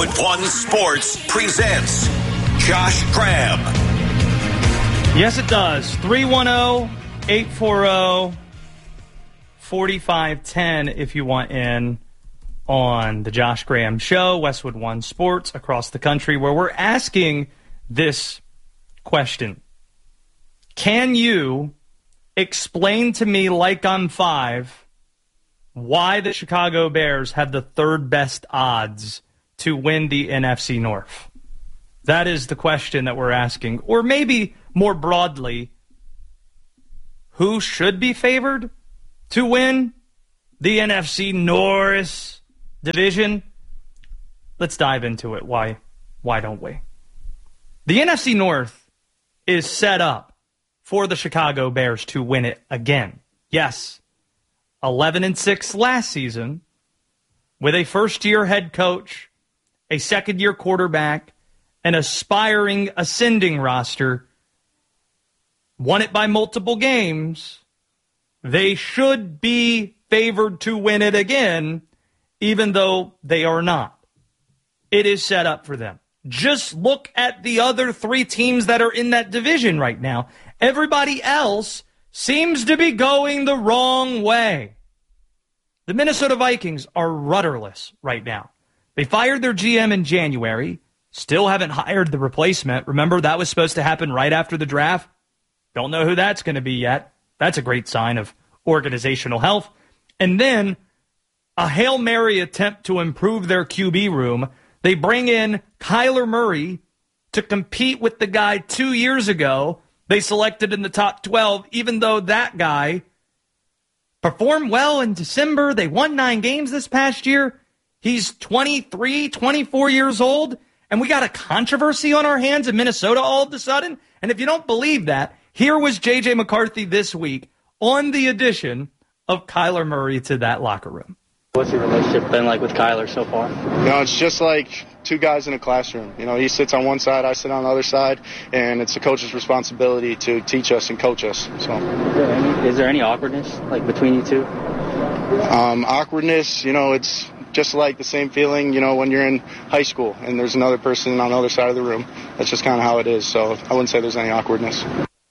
Westwood One Sports presents Josh Graham. Yes, it does. 310-840-4510 if you want in on the Josh Graham Show, Westwood One Sports across the country, where we're asking this question. Can you explain to me, like I'm 5, why the Chicago Bears have the third best odds to win the NFC North? That is the question that we're asking. Or maybe more broadly, who should be favored to win the NFC North division? Let's dive into it. Why don't we? The NFC North is set up for the Chicago Bears to win it again. Yes, 11-6 last season with a first-year head coach, a second-year quarterback, an aspiring, ascending roster, won it by multiple games. They should be favored to win it again, even though they are not. It is set up for them. Just look at the other 3 teams that are in that division right now. Everybody else seems to be going the wrong way. The Minnesota Vikings are rudderless right now. They fired their GM in January, still haven't hired the replacement. Remember, that was supposed to happen right after the draft. Don't know who that's going to be yet. That's a great sign of organizational health. And then a Hail Mary attempt to improve their QB room. They bring in Kyler Murray to compete with the guy 2 years ago they selected in the top 12, even though that guy performed well in December. They won 9 games this past year. He's 23, 24 years old, and we got a controversy on our hands in Minnesota all of a sudden. And if you don't believe that, here was J.J. McCarthy this week on the addition of Kyler Murray to that locker room. What's your relationship been like with Kyler so far? It's just like 2 guys in a classroom. He sits on one side, I sit on the other side, and it's the coach's responsibility to teach us and coach us. So, is there any awkwardness between you two? Awkwardness, it's just like the same feeling, when you're in high school and there's another person on the other side of the room. That's just kind of how it is. So I wouldn't say there's any awkwardness.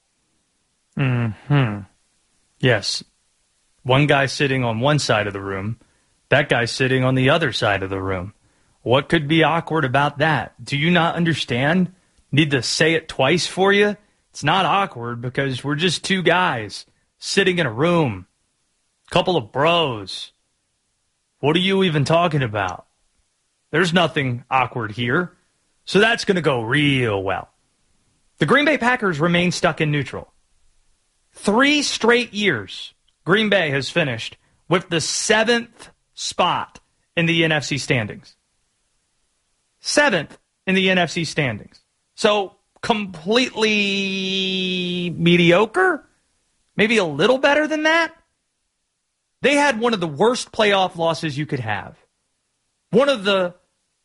Yes. One guy sitting on one side of the room. That guy's sitting on the other side of the room. What could be awkward about that? Do you not understand? Need to say it twice for you? It's not awkward because we're just 2 guys sitting in a room. Couple of bros. What are you even talking about? There's nothing awkward here. So that's going to go real well. The Green Bay Packers remain stuck in neutral. 3 straight years Green Bay has finished with the 7th spot in the NFC standings. 7th in the NFC standings. So completely mediocre? Maybe a little better than that? They had one of the worst playoff losses you could have. One of the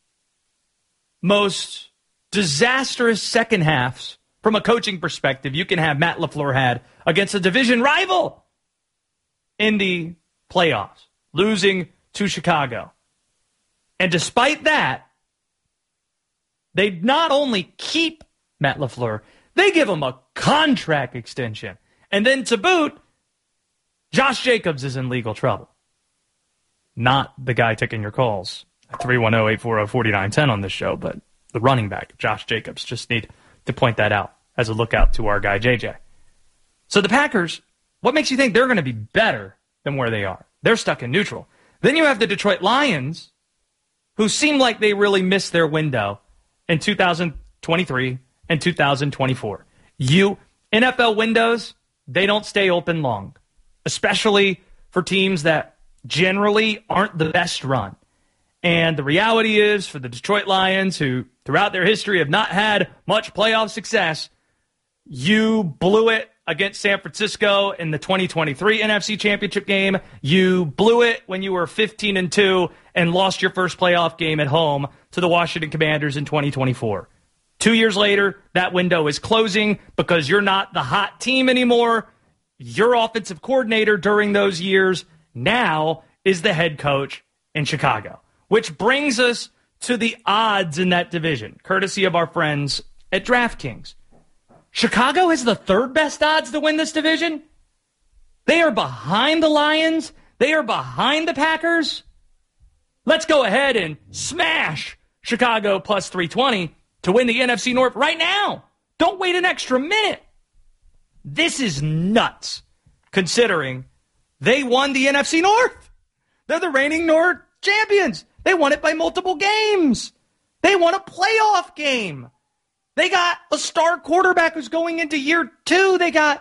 most disastrous second halves from a coaching perspective you can have Matt LaFleur had against a division rival in the playoffs, losing to Chicago. And despite that, they not only keep Matt LaFleur, they give him a contract extension. And then to boot, Josh Jacobs is in legal trouble. Not the guy taking your calls at 310-840-4910 on this show, but the running back, Josh Jacobs. Just need to point that out as a lookout to our guy, JJ. So the Packers, what makes you think they're going to be better than where they are? They're stuck in neutral. Then you have the Detroit Lions, who seem like they really missed their window in 2023 and 2024. NFL windows, they don't stay open long, especially for teams that generally aren't the best run. And the reality is, for the Detroit Lions, who throughout their history have not had much playoff success, you blew it against San Francisco in the 2023 NFC Championship game. You blew it when you were 15-2 and lost your first playoff game at home to the Washington Commanders in 2024. 2 years later, that window is closing because you're not the hot team anymore. Your offensive coordinator during those years now is the head coach in Chicago, which brings us to the odds in that division, courtesy of our friends at DraftKings. Chicago has the third best odds to win this division. They are behind the Lions. They are behind the Packers. Let's go ahead and smash Chicago plus 320 to win the NFC North right now. Don't wait an extra minute. This is nuts, considering they won the NFC North. They're the reigning North champions. They won it by multiple games. They won a playoff game. They got a star quarterback who's going into year 2.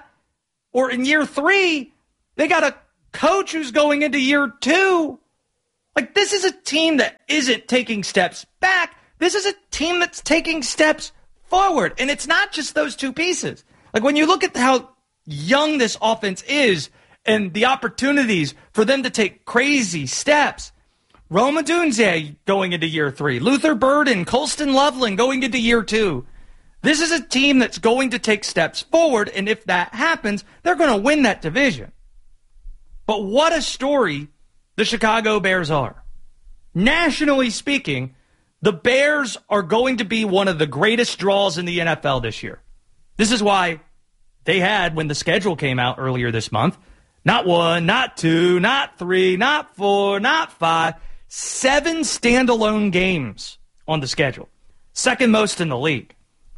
Or in year 3, they got a coach who's going into year 2. Like, this is a team that isn't taking steps back. This is a team that's taking steps forward. And it's not just those two pieces. Like, when you look at how young this offense is and the opportunities for them to take crazy steps, Rome Odunze going into year 3, Luther Burden, Colston Loveland going into year 2. This is a team that's going to take steps forward, and if that happens, they're going to win that division. But what a story the Chicago Bears are. Nationally speaking, the Bears are going to be one of the greatest draws in the NFL this year. This is why they had, when the schedule came out earlier this month, not 1, not 2, not 3, not 4, not 5, 7 standalone games on the schedule. Second most in the league.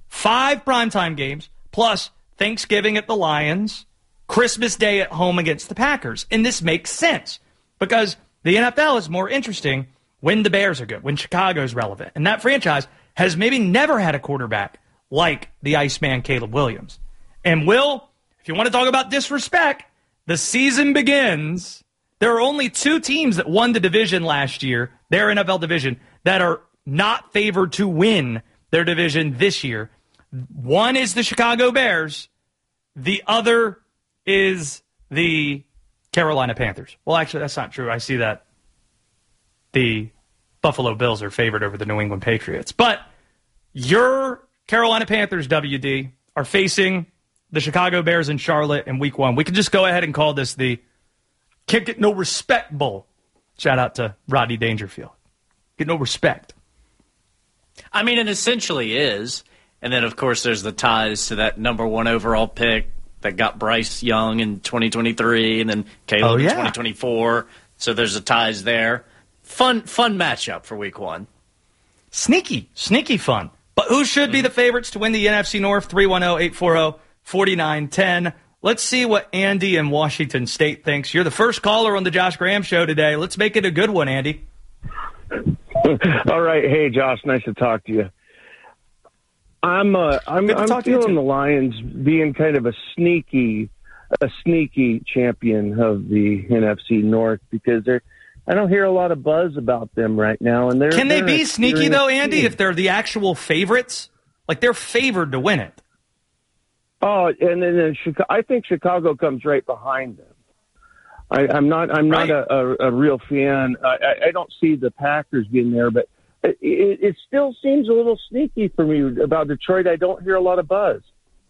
5 primetime games, plus Thanksgiving at the Lions, Christmas Day at home against the Packers. And this makes sense because the NFL is more interesting when the Bears are good, when Chicago's relevant. And that franchise has maybe never had a quarterback like the Iceman Caleb Williams. And Will, if you want to talk about disrespect, the season begins. There are only 2 teams that won the division last year, their NFL division, that are not favored to win their division this year. One is the Chicago Bears. The other is the Carolina Panthers. Well, actually, that's not true. I see that the Buffalo Bills are favored over the New England Patriots. But your Carolina Panthers, WD, are facing the Chicago Bears in Charlotte in week 1. We could just go ahead and call this the Can't Get No Respect Bowl. Shout out to Rodney Dangerfield. Get no respect. I mean, it essentially is. And then, of course, there's the ties to that number 1 overall pick that got Bryce Young in 2023 and then Caleb in 2024. So there's the ties there. Fun matchup for week 1. Sneaky fun. But who should be the favorites to win the NFC North? 310-840-4910. Let's see what Andy in Washington State thinks. You're the first caller on the Josh Graham Show today. Let's make it a good one, Andy. All right. Hey, Josh. Nice to talk to you. I'm feeling the Lions being kind of a sneaky champion of the NFC North because I don't hear a lot of buzz about them right now. And can they be sneaky though, Andy? If they're the actual favorites, like they're favored to win it. Oh, and then I think Chicago comes right behind them. I'm not a real fan. I don't see the Packers being there, but it still seems a little sneaky for me about Detroit. I don't hear a lot of buzz.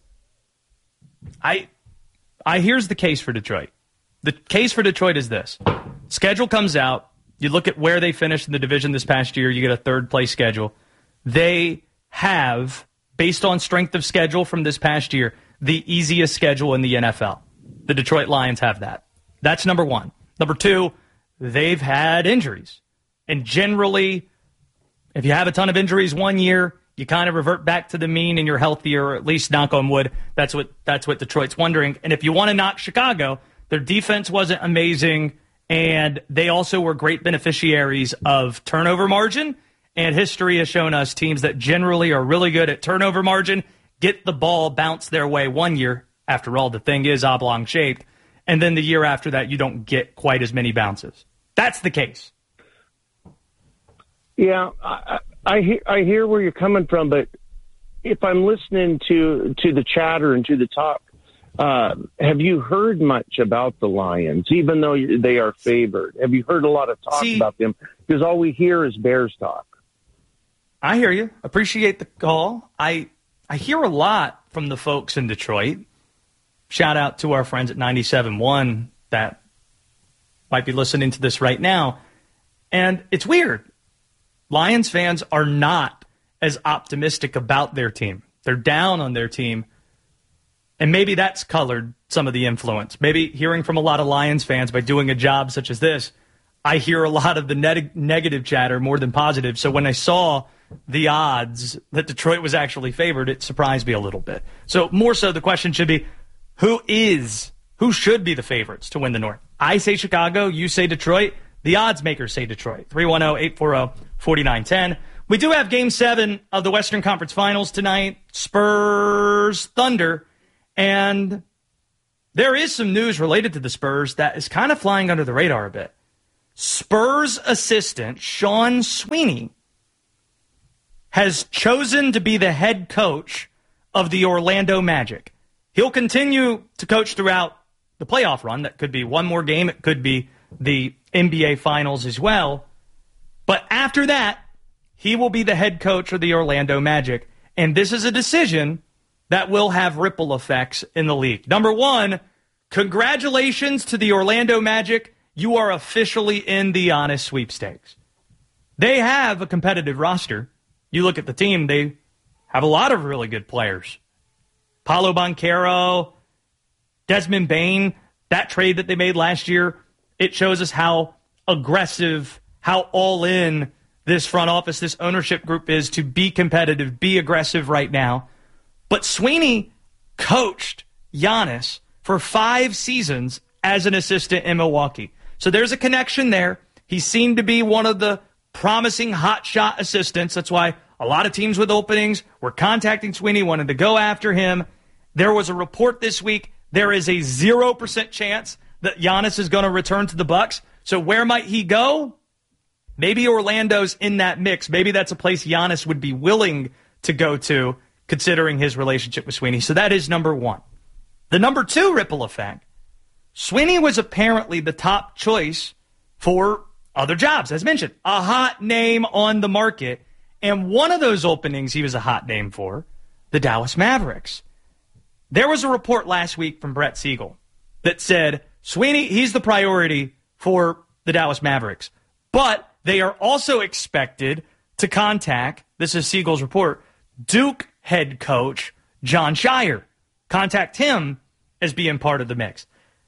Here's the case for Detroit. The case for Detroit is this. Schedule comes out. You look at where they finished in the division this past year. You get a third-place schedule. They have, based on strength of schedule from this past year, the easiest schedule in the NFL. The Detroit Lions have that. That's number 1. Number 2, they've had injuries. And generally, if you have a ton of injuries one year, you kind of revert back to the mean and you're healthier, or at least knock on wood. That's what Detroit's wondering. And if you want to knock Chicago, their defense wasn't amazing, and they also were great beneficiaries of turnover margin. And history has shown us teams that generally are really good at turnover margin get the ball bounced their way one year. After all, the thing is oblong-shaped. And then the year after that, you don't get quite as many bounces. That's the case. Yeah, I hear where you're coming from, but if I'm listening to the chatter and to the talk, have you heard much about the Lions, even though they are favored? Have you heard a lot of talk about them? Because all we hear is Bears talk. I hear you. Appreciate the call. I hear a lot from the folks in Detroit. Shout out to our friends at 97.1 that might be listening to this right now. And it's weird. Lions fans are not as optimistic about their team. They're down on their team, and maybe that's colored some of the influence. Maybe hearing from a lot of Lions fans by doing a job such as this, I hear a lot of the negative chatter more than positive. So when I saw the odds that Detroit was actually favored, it surprised me a little bit. So more so, the question should be, who should be the favorites to win the North? I say Chicago, you say Detroit, the odds makers say Detroit. 310-840-4910. We do have Game 7 of the Western Conference Finals tonight, Spurs Thunder, and there is some news related to the Spurs that is kind of flying under the radar a bit. Spurs assistant Sean Sweeney has chosen to be the head coach of the Orlando Magic. He'll continue to coach throughout the playoff run. That could be one more game. It could be the NBA Finals as well. But after that, he will be the head coach of the Orlando Magic. And this is a decision that will have ripple effects in the league. Number one, congratulations to the Orlando Magic. You are officially in the Giannis sweepstakes. They have a competitive roster. You look at the team, they have a lot of really good players. Paolo Banchero, Desmond Bane, that trade that they made last year, it shows us how aggressive, how all in this front office, this ownership group is to be competitive, be aggressive right now. But Sweeney coached Giannis for 5 seasons as an assistant in Milwaukee. So there's a connection there. He seemed to be one of the promising hotshot assistants. That's why a lot of teams with openings were contacting Sweeney, wanted to go after him. There was a report this week. There is a 0% chance that Giannis is going to return to the Bucks. So where might he go? Maybe Orlando's in that mix. Maybe that's a place Giannis would be willing to go to, considering his relationship with Sweeney. So that is number one. The number two ripple effect, Sweeney was apparently the top choice for other jobs. As mentioned, a hot name on the market. And one of those openings he was a hot name for, the Dallas Mavericks. There was a report last week from Brett Siegel that said Sweeney, he's the priority for the Dallas Mavericks. But they are also expected to contact, this is Siegel's report, Duke head coach Jon Scheyer. Contact him as being part of the mix.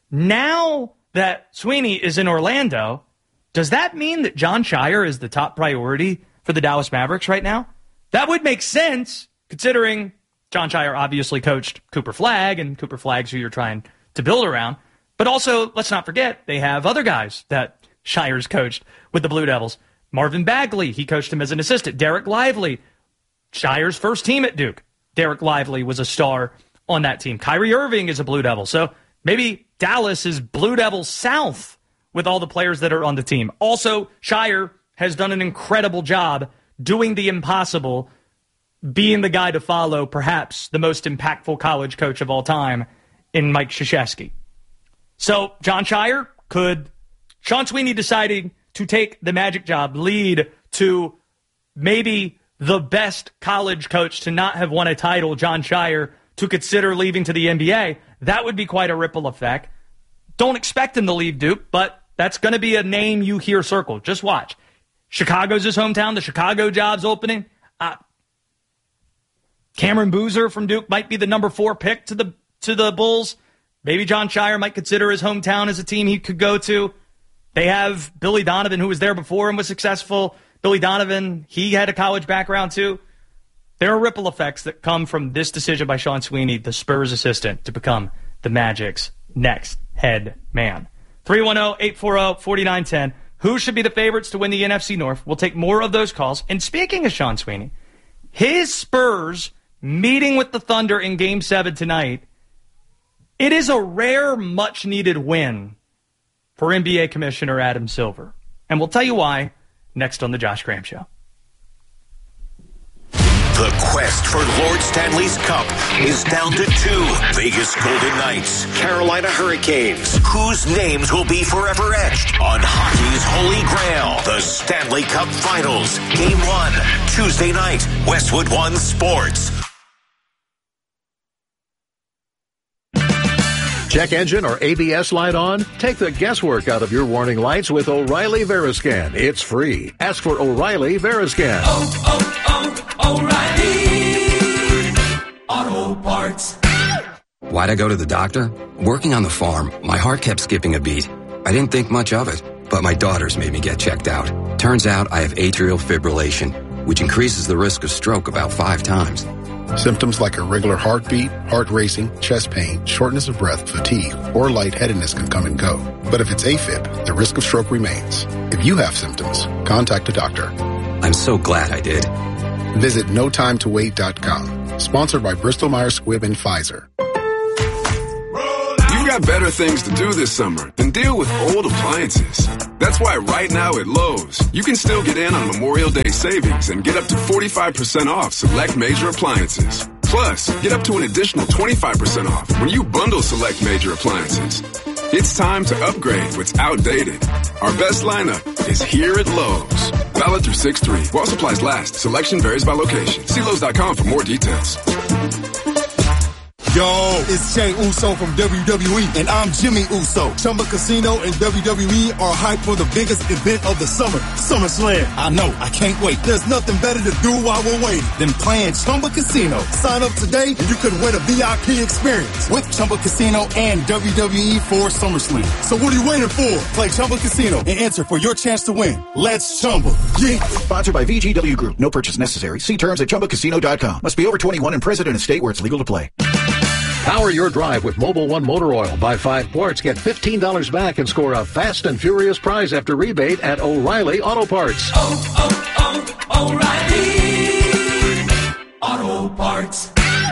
Now that Sweeney is in Orlando, does that mean that Jon Scheyer is the top priority for the Dallas Mavericks right now? That would make sense, considering Jon Scheyer obviously coached Cooper Flagg, and Cooper Flagg's who you're trying to build around. But also, let's not forget, they have other guys that Sheyer's coached with the Blue Devils. Marvin Bagley, he coached him as an assistant. Derek Lively, Sheyer's first team at Duke. Derek Lively was a star on that team. Kyrie Irving is a Blue Devil. So maybe Dallas is Blue Devil South with all the players that are on the team. Also, Scheyer has done an incredible job doing the impossible, being the guy to follow, perhaps the most impactful college coach of all time in Mike Krzyzewski. So Jon Scheyer, could Sean Sweeney deciding to take the Magic job lead to maybe the best college coach to not have won a title, Jon Scheyer, to consider leaving to the NBA? That would be quite a ripple effect. Don't expect him to leave Duke, but that's going to be a name you hear circled. Just watch. Chicago's his hometown. The Chicago job's opening. Cameron Boozer from Duke might be the number 4 pick to the Bulls. Maybe Jon Scheyer might consider his hometown as a team he could go to. They have Billy Donovan, who was there before and was successful. Billy Donovan, he had a college background too. There are ripple effects that come from this decision by Sean Sweeney, the Spurs assistant, to become the Magic's next head man. 310-840-4910. Who should be the favorites to win the NFC North? We'll take more of those calls. And speaking of Sean Sweeney, his Spurs meeting with the Thunder in Game 7 tonight, it is a rare, much-needed win for NBA Commissioner Adam Silver. And we'll tell you why next on The Josh Graham Show. The quest for Lord Stanley's Cup is down to 2. Vegas Golden Knights, Carolina Hurricanes. Whose names will be forever etched on hockey's holy grail? The Stanley Cup Finals. Game 1, Tuesday night, Westwood One Sports. Check engine or ABS light on? Take the guesswork out of your warning lights with O'Reilly Veriscan. It's free. Ask for O'Reilly Veriscan. O'Reilly Auto Parts. Why'd I go to the doctor? Working on the farm, my heart kept skipping a beat. I didn't think much of it, but my daughters made me get checked out. Turns out I have atrial fibrillation, which increases the risk of stroke about 5 times. Symptoms like irregular heartbeat, heart racing, chest pain, shortness of breath, fatigue, or lightheadedness can come and go. But if it's AFib, the risk of stroke remains. If you have symptoms, contact a doctor. I'm so glad I did. Visit NoTimeToWait.com. Sponsored by Bristol-Myers Squibb and Pfizer. You've got better things to do this summer than deal with old appliances. That's why right now at Lowe's, you can still get in on Memorial Day savings and get up to 45% off select major appliances. Plus, get up to an additional 25% off when you bundle select major appliances. It's time to upgrade what's outdated. Our best lineup is here at Lowe's. Valid through 6/3. While supplies last, selection varies by location. See Lowe's.com for more details. Yo, it's Jey Uso from WWE, and I'm Jimmy Uso. Chumba Casino and WWE are hyped for the biggest event of the summer, SummerSlam. I know, I can't wait. There's nothing better to do while we're waiting than playing Chumba Casino. Sign up today and you could win a VIP experience with Chumba Casino and WWE for SummerSlam. So what are you waiting for? Play Chumba Casino and enter for your chance to win. Let's Chumba. Yeah. Sponsored by VGW Group. No purchase necessary. See terms at ChumbaCasino.com. Must be over 21 and present in a state where it's legal to play. Power your drive with Mobil 1 motor oil. Buy 5 quarts, get $15 back, and score a fast and furious prize after rebate at O'Reilly Auto Parts. O'Reilly Auto Parts.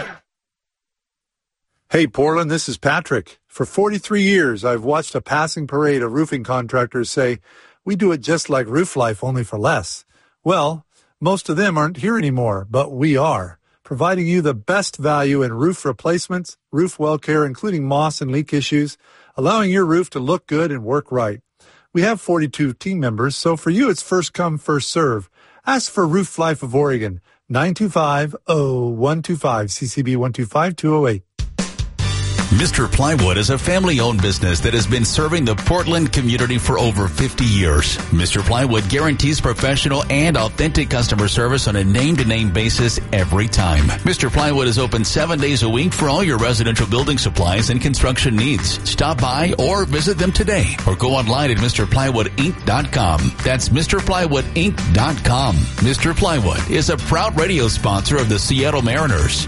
Hey, Portland, this is Patrick. For 43 years, I've watched a passing parade of roofing contractors say, we do it just like Roof Life, only for less. Well, most of them aren't here anymore, but we are, providing you the best value in roof replacements, roof well care, including moss and leak issues, allowing your roof to look good and work right. We have 42 team members, so for you it's first come, first serve. Ask for Roof Life of Oregon, 925-0125, CCB 125208. Mr. Plywood is a family-owned business that has been serving the Portland community for over 50 years. Mr. Plywood guarantees professional and authentic customer service on a name-to-name basis every time. Mr. Plywood is open 7 days a week for all your residential building supplies and construction needs. Stop by or visit them today or go online at MrPlywoodInc.com. That's MrPlywoodInc.com. Mr. Plywood is a proud radio sponsor of the Seattle Mariners.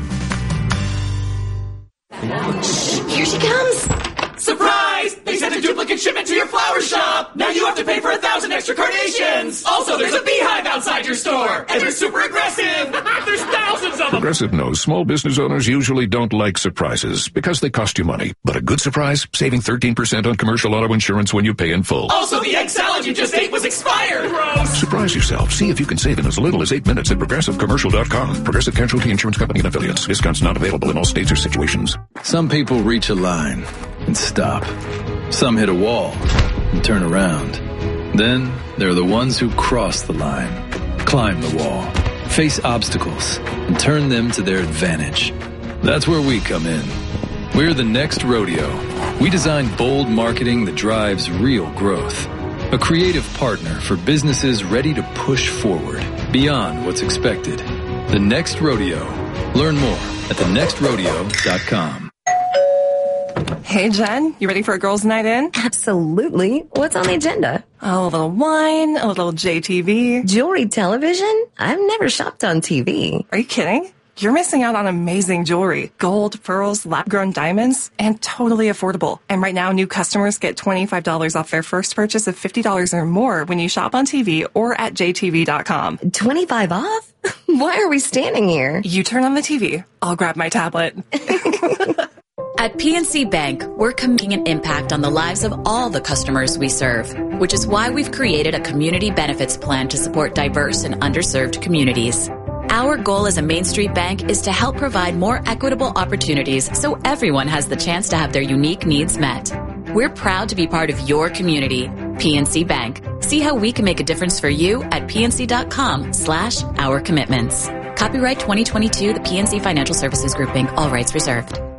Here she comes! Surprise! They sent a duplicate shipment to your flower shop! Now you have to pay for 1,000 extra carnations! Also, there's a beehive outside your store! And they're super aggressive! There's thousands of them! Progressive knows small business owners usually don't like surprises because they cost you money. But a good surprise? Saving 13% on commercial auto insurance when you pay in full. Also, the egg salad you just ate was expired! Gross! Surprise yourself. See if you can save in as little as 8 minutes at ProgressiveCommercial.com. Progressive Casualty Insurance Company and Affiliates. Discounts not available in all states or situations. Some people reach a line and stop. Some hit a wall and turn around. Then there are the ones who cross the line, climb the wall, face obstacles, and turn them to their advantage. That's where we come in. We're the Next Rodeo. We design bold marketing that drives real growth. A creative partner for businesses ready to push forward beyond what's expected. The Next Rodeo. Learn more at thenextrodeo.com. Hey, Jen, you ready for a girls' night in? Absolutely. What's on the agenda? Oh, a little wine, a little JTV. Jewelry television? I've never shopped on TV. Are you kidding? You're missing out on amazing jewelry. Gold, pearls, lab-grown diamonds, and totally affordable. And right now, new customers get $25 off their first purchase of $50 or more when you shop on TV or at jtv.com. 25 off? Why are we standing here? You turn on the TV. I'll grab my tablet. At PNC Bank, we're making an impact on the lives of all the customers we serve, which is why we've created a community benefits plan to support diverse and underserved communities. Our goal as a Main Street bank is to help provide more equitable opportunities so everyone has the chance to have their unique needs met. We're proud to be part of your community. PNC Bank. See how we can make a difference for you at pnc.com/ourcommitments. Copyright 2022, the PNC Financial Services Group, Inc., all rights reserved.